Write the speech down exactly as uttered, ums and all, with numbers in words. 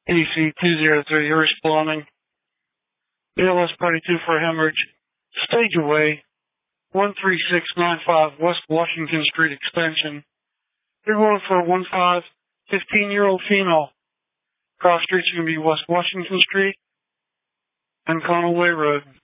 A C two zero three, Irish Plumbing. B L S Party two for hemorrhage. Stage away. one three six nine five West Washington Street Extension. You're going for a one five, fifteen-year-old female. Cross streets are going to be West Washington Street and Conway Road.